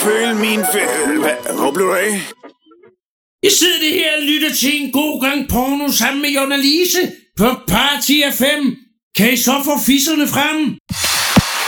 føle min... Hvor blev du af? Jeg sidder det her og lytter til en god gang porno sammen med Jonna Lise på Party FM. Kan I så få fisserne frem?